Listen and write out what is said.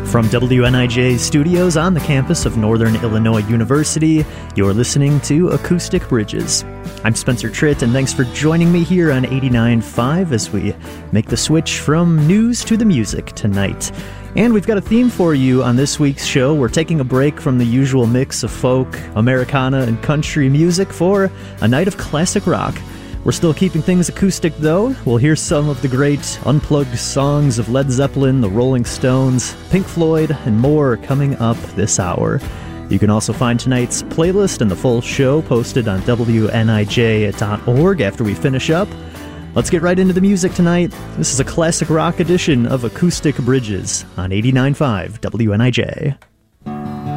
From WNIJ studios on the campus of Northern Illinois University, you're listening to Acoustic Bridges. I'm Spencer Tritt, and thanks for joining me here on 89.5 as we make the switch from news to the music tonight. And we've got a theme for you on this week's show. We're taking a break from the usual mix of folk, Americana, and country music for a night of classic rock. We're still keeping things acoustic, though. We'll hear some of the great unplugged songs of Led Zeppelin, the Rolling Stones, Pink Floyd, and more coming up this hour. You can also find tonight's playlist and the full show posted on WNIJ.org after we finish up. Let's get right into the music tonight. This is a classic rock edition of Acoustic Bridges on 89.5 WNIJ.